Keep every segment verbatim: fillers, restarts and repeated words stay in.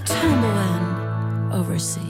tumbling overseas.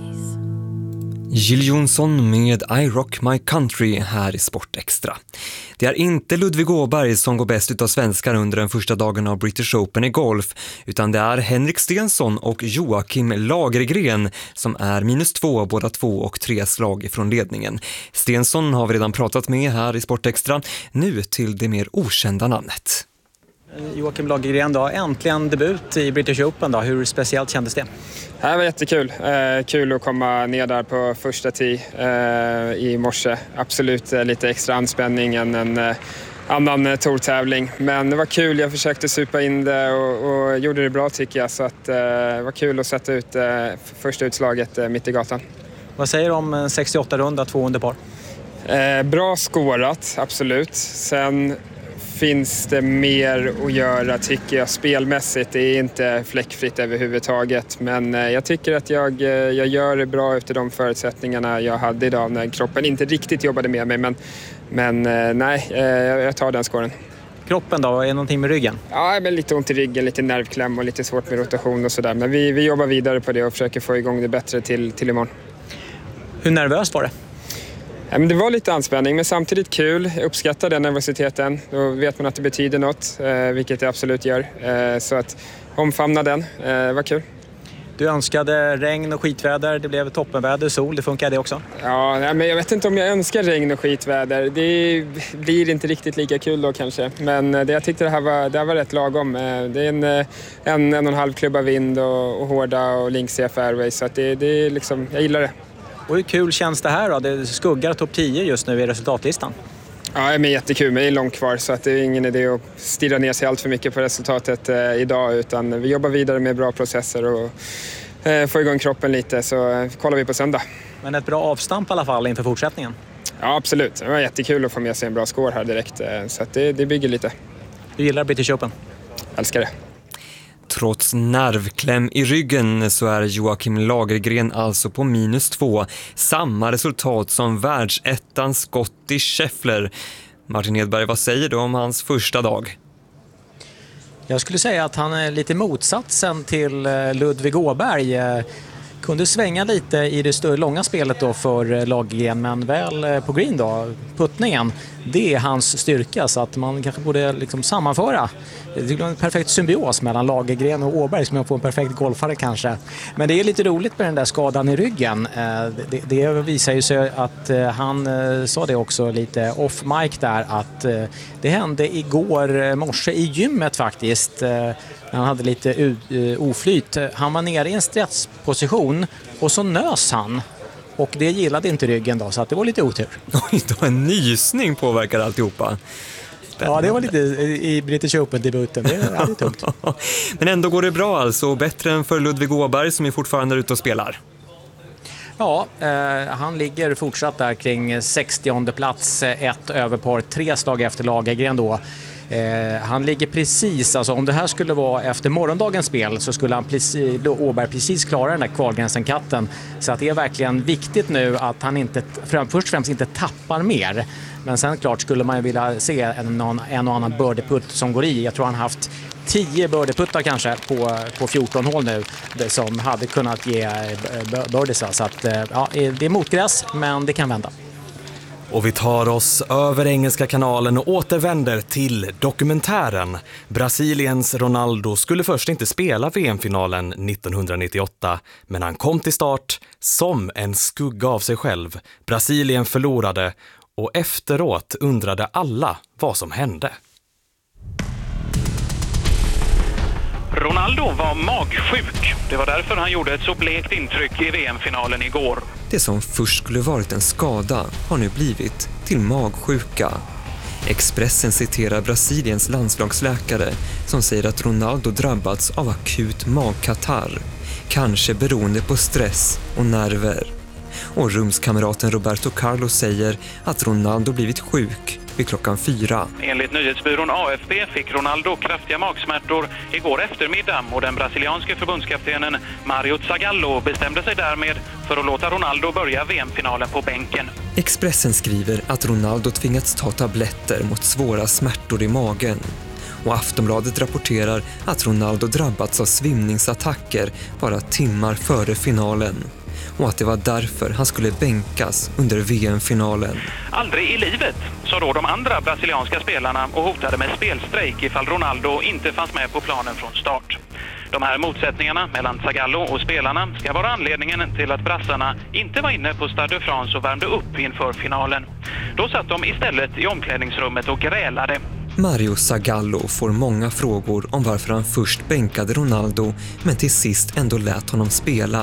Jill Johnson med I Rock My Country här i Sport Extra. Det är inte Ludvig Åberg som går bäst utav svenskar under den första dagen av British Open i golf, utan det är Henrik Stenson och Joakim Lagergren som är minus två, båda två och tre slag ifrån ledningen. Stenson har vi redan pratat med här i Sport Extra. Nu till det mer okända namnet. Joakim Lagergren då, äntligen debut i British Open då. Hur speciellt kändes det? Det var jättekul. Eh, kul att komma ner där på första tee eh, i morse. Absolut eh, lite extra anspänning än en eh, annan eh, tourtävling. Men det var kul, jag försökte supa in det och, och gjorde det bra tycker jag. Så att, eh, det var kul att sätta ut eh, första utslaget eh, mitt i gatan. Vad säger du om sextioåtta runda, två under par? Eh, bra skårat, absolut. Sen finns det mer att göra tycker jag spelmässigt. Det är inte fläckfritt överhuvudtaget. Men jag tycker att jag, jag gör det bra efter de förutsättningarna jag hade idag när kroppen inte riktigt jobbade med mig. Men, men nej, jag tar den skåren. Kroppen då, är det någonting med ryggen? Ja, men lite ont i ryggen, lite nervkläm och lite svårt med rotation och sådär. Men vi, vi jobbar vidare på det och försöker få igång det bättre till, till imorgon. Hur nervöst var det? Ja, men det var lite anspänning men samtidigt kul. Jag uppskattar den nervositeten. Då vet man att det betyder något, eh, vilket det absolut gör. Eh, så att omfamna den, eh, var kul. Du önskade regn och skitväder, det blev toppenväder, sol, det funkar det också? Ja, men jag vet inte om jag önskar regn och skitväder. Det blir inte riktigt lika kul då kanske. Men det, jag tyckte det här var, det här var rätt lagom. Det är en, en, en och en halv klubba vind och, och hårda och linksiga fairways. Så att det, det är liksom, jag gillar det. Och hur kul känns det här då? Det skuggar topp tio just nu i resultatlistan. Ja, men jättekul. Men det är långt kvar så att det är ingen idé att stirra ner sig allt för mycket på resultatet eh, idag. Utan vi jobbar vidare med bra processer och eh, får igång kroppen lite så eh, kollar vi på söndag. Men ett bra avstamp i alla fall inför fortsättningen? Ja, absolut. Det var jättekul att få med sig en bra score här direkt. Eh, så att det, det bygger lite. Du gillar British Open? Älskar det. Trots nervkläm i ryggen så är Joakim Lagergren alltså på minus två. Samma resultat som världsettan Scottie Scheffler. Martin Edberg, vad säger du om hans första dag? Jag skulle säga att han är lite motsatsen till Ludvig Åberg. Kunde svänga lite i det större långa spelet då för Lagergren, men väl på green då, puttningen, det är hans styrka så att man kanske borde liksom sammanföra. Det är en perfekt symbios mellan Lagergren och Åberg som jag får en perfekt golfare kanske. Men det är lite roligt med den där skadan i ryggen. Det, det visar ju sig att han sa det också lite off mic där att det hände igår morse i gymmet faktiskt. Han hade lite oflyt. Han var nere i en stressposition och så nös han. Och det gillade inte ryggen då, så att det var lite otur. Oj, då en nysning påverkar alltihopa. Ja, det var lite i British Open-debuten. Det är alltid tungt. Men ändå går det bra alltså. Bättre än för Ludvig Åberg som är fortfarande ute och spelar. Ja, eh, han ligger fortsatt där kring sextionde plats. Ett över par, tre slag efter Lagergren då. Eh, han ligger precis, alltså om det här skulle vara efter morgondagens spel så skulle han precis, Åberg precis klara den där kvalgränsen-katten. Så att det är verkligen viktigt nu att han inte, först och främst inte tappar mer. Men sen klart skulle man ju vilja se en, en och annan birdieputt som går i. Jag tror han haft tio birdieputtar kanske på, på fjorton hål nu som hade kunnat ge birdies. Så att ja, det är motgräs men det kan vända. Och vi tar oss över Engelska kanalen och återvänder till dokumentären. Brasiliens Ronaldo skulle först inte spela V M-finalen nittonhundranittioåtta, men han kom till start som en skugga av sig själv. Brasilien förlorade och efteråt undrade alla vad som hände. Ronaldo var magsjuk. Det var därför han gjorde ett så blekt intryck i V M-finalen igår. Det som först skulle varit en skada har nu blivit till magsjuka. Expressen citerar Brasiliens landslagsläkare som säger att Ronaldo drabbats av akut magkatarr. Kanske beroende på stress och nerver. Och rumskamraten Roberto Carlos säger att Ronaldo blivit sjuk vid klockan fyra. Enligt nyhetsbyrån A F P fick Ronaldo kraftiga magsmärtor igår eftermiddag och den brasilianske förbundskaptenen Mario Zagallo bestämde sig därmed för att låta Ronaldo börja V M-finalen på bänken. Expressen skriver att Ronaldo tvingats ta tabletter mot svåra smärtor i magen. Och Aftonbladet rapporterar att Ronaldo drabbats av svimningsattacker bara timmar före finalen. Och att det var därför han skulle bänkas under V M-finalen. Aldrig i livet, sa då de andra brasilianska spelarna och hotade med spelstrejk ifall Ronaldo inte fanns med på planen från start. De här motsättningarna mellan Zagallo och spelarna ska vara anledningen till att brassarna inte var inne på Stade de France och värmde upp inför finalen. Då satt de istället i omklädningsrummet och grälade. Mario Zagallo får många frågor om varför han först bänkade Ronaldo men till sist ändå lät honom spela.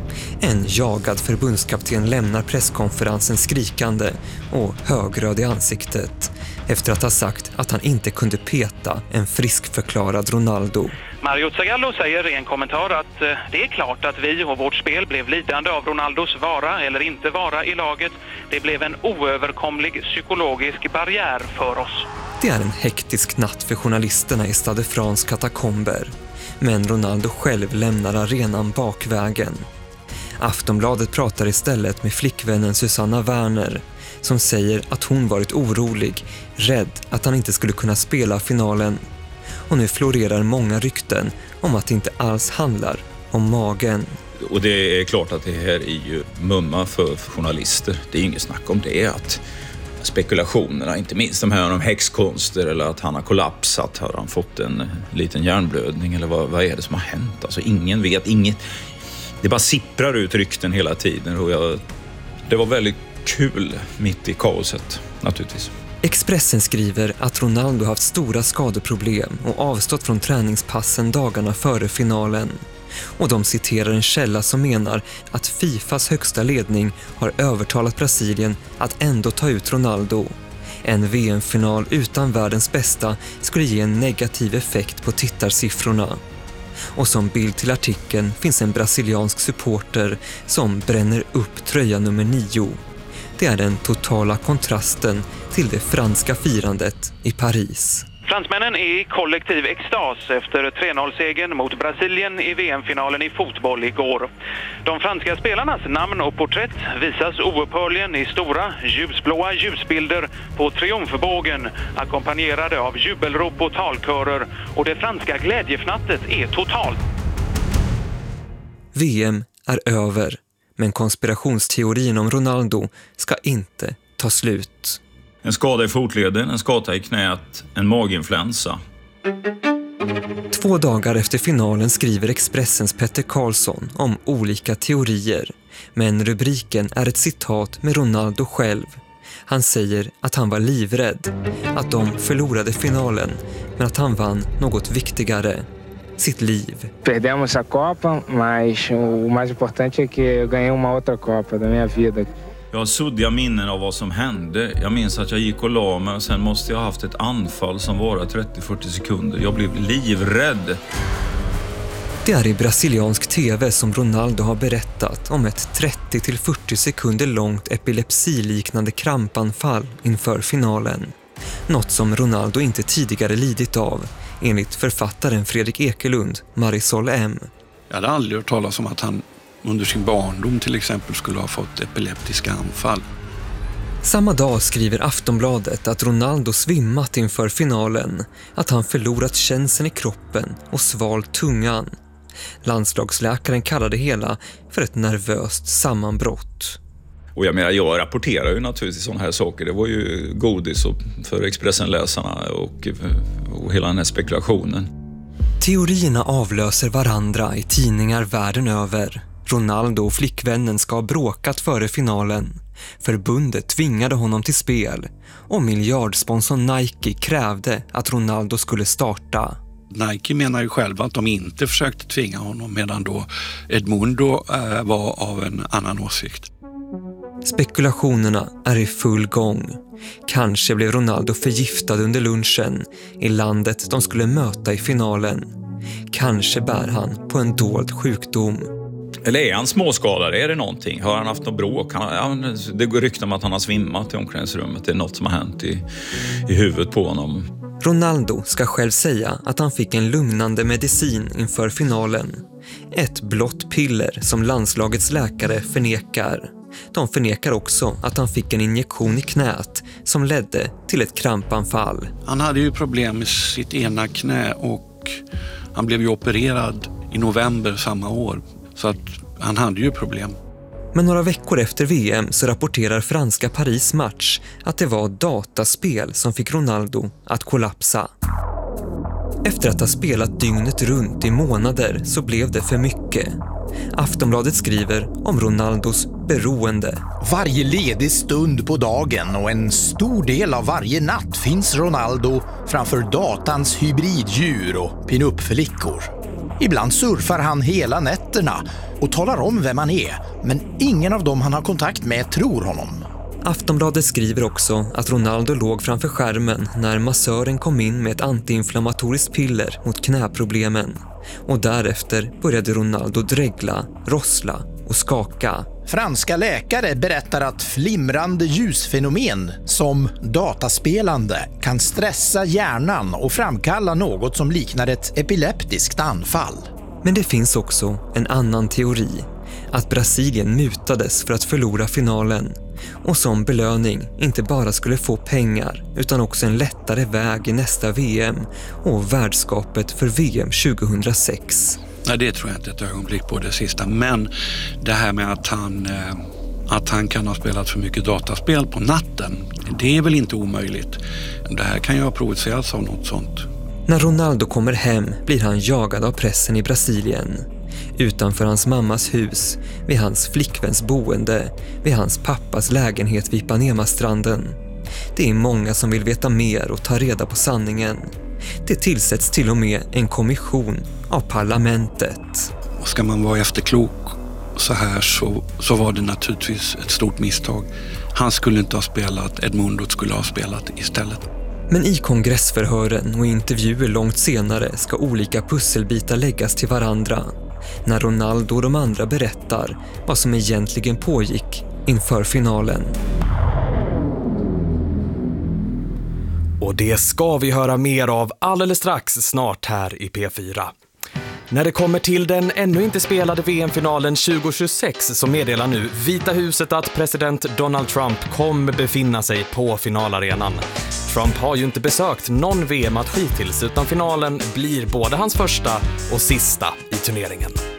En jagad förbundskapten lämnar presskonferensen skrikande och högröd i ansiktet efter att ha sagt att han inte kunde peta en friskförklarad Ronaldo. Mario Zagallo säger i en kommentar att eh, det är klart att vi och vårt spel blev lidande av Ronaldos vara eller inte vara i laget. Det blev en oöverkomlig psykologisk barriär för oss. Det är en hektisk natt för journalisterna i Stade de France katakomber. Men Ronaldo själv lämnar arenan bakvägen. Aftonbladet pratar istället med flickvännen Susanna Werner som säger att hon varit orolig, rädd att han inte skulle kunna spela finalen. Och nu florerar många rykten om att det inte alls handlar om magen. Och det är klart att det här är ju mumma för journalister. Det är inget snack om det. Att spekulationerna, inte minst de här om häxkonster eller att han har kollapsat, har han fått en liten hjärnblödning eller vad, vad är det som har hänt? Alltså ingen vet, inget. Det bara sipprar ut rykten hela tiden och jag, det var väldigt kul mitt i kaoset naturligtvis. Expressen skriver att Ronaldo haft stora skadeproblem och avstått från träningspassen dagarna före finalen. Och de citerar en källa som menar att Fifas högsta ledning har övertalat Brasilien att ändå ta ut Ronaldo. En V M-final utan världens bästa skulle ge en negativ effekt på tittarsiffrorna. Och som bild till artikeln finns en brasiliansk supporter som bränner upp tröja nummer nio. Det är den totala kontrasten till det franska firandet i Paris. Fransmännen är i kollektiv extas efter tre noll-segern mot Brasilien i V M-finalen i fotboll igår. De franska spelarnas namn och porträtt visas oupphörligen i stora ljusblåa ljusbilder på triumfbågen, ackompanjerade av jubelrop och talkörer, och det franska glädjefnattet är totalt. V M är över, men konspirationsteorin om Ronaldo ska inte ta slut. En skada i fotleden, en skada i knät, en maginfluensa. Två dagar efter finalen skriver Expressens Petter Karlsson om olika teorier. Men rubriken är ett citat med Ronaldo själv. Han säger att han var livrädd, att de förlorade finalen, men att han vann något viktigare. Sitt liv. Perdemos a Copa, mas o mais importante är att jag ganhei uma outra Copa da minha vida. Jag har suddiga minnen av vad som hände. Jag minns att jag gick och la mig och sen måste jag ha haft ett anfall som var trettio till fyrtio sekunder. Jag blev livrädd. Det är i brasiliansk tv som Ronaldo har berättat om ett trettio till fyrtio sekunder långt epilepsiliknande krampanfall inför finalen. Något som Ronaldo inte tidigare lidit av, enligt författaren Fredrik Ekelund, Marisol M. Jag hade aldrig hört talas om att han under sin barndom till exempel skulle ha fått epileptiska anfall. Samma dag skriver Aftonbladet att Ronaldo svimmat inför finalen, att han förlorat känseln i kroppen och svalt tungan. Landslagsläkaren kallar det hela för ett nervöst sammanbrott. Och jag menar, jag rapporterar ju naturligtvis sådana här saker. Det var ju godis för Expressen-läsarna och, och hela den här spekulationen. Teorierna avlöser varandra i tidningar världen över. Ronaldo och flickvännen ska ha bråkat före finalen. Förbundet tvingade honom till spel och miljardsponsorn Nike krävde att Ronaldo skulle starta. Nike menar ju själva att de inte försökte tvinga honom, medan då Edmundo äh, var av en annan åsikt. Spekulationerna är i full gång. Kanske blev Ronaldo förgiftad under lunchen i landet de skulle möta i finalen. Kanske bär han på en dold sjukdom. Eller är han småskadad? Är det någonting? Har han haft något bråk? Han, det går rykten om att han har svimmat i omklädningsrummet. Det är något som har hänt i, i huvudet på honom. Ronaldo ska själv säga att han fick en lugnande medicin inför finalen. Ett blått piller som landslagets läkare förnekar. De förnekar också att han fick en injektion i knät som ledde till ett krampanfall. Han hade ju problem med sitt ena knä och han blev ju opererad i november samma år. Så att han hade ju problem. Men några veckor efter V M så rapporterar franska Paris Match att det var dataspel som fick Ronaldo att kollapsa. Efter att ha spelat dygnet runt i månader så blev det för mycket. Aftonbladet skriver om Ronaldos beroende. Varje ledig stund på dagen och en stor del av varje natt finns Ronaldo framför datans hybriddjur och pinup-flickor. Ibland surfar han hela nätterna och talar om vem han är, men ingen av dem han har kontakt med tror honom. Aftonbladet skriver också att Ronaldo låg framför skärmen när massören kom in med ett antiinflammatoriskt piller mot knäproblemen. Och därefter började Ronaldo dregla, rossla och skaka. Franska läkare berättar att flimrande ljusfenomen som dataspelande kan stressa hjärnan och framkalla något som liknar ett epileptiskt anfall. Men det finns också en annan teori. Att Brasilien mutades för att förlora finalen. Och som belöning inte bara skulle få pengar utan också en lättare väg i nästa V M och värdskapet för V M tjugohundrasex. Nej, det tror jag inte ett ögonblick på det sista. Men det här med att han, att han kan ha spelat för mycket dataspel på natten, det är väl inte omöjligt. Det här kan ju ha provocerats av något sånt. När Ronaldo kommer hem blir han jagad av pressen i Brasilien. Utanför hans mammas hus, vid hans flickväns boende, vid hans pappas lägenhet vid Ipanema-stranden. Det är många som vill veta mer och ta reda på sanningen. Det tillsätts till och med en kommission av parlamentet. Och ska man vara efterklok så här så, så var det naturligtvis ett stort misstag. Han skulle inte ha spelat, Edmundo skulle ha spelat istället. Men i kongressförhören och intervjuer långt senare ska olika pusselbitar läggas till varandra. När Ronaldo och de andra berättar vad som egentligen pågick inför finalen. Och det ska vi höra mer av alldeles strax snart här i P fyra. När det kommer till den ännu inte spelade V M-finalen tjugohundratjugosex så meddelar nu Vita huset att president Donald Trump kommer befinna sig på finalarenan. Trump har ju inte besökt någon V M-match hittills utan finalen blir både hans första och sista i turneringen.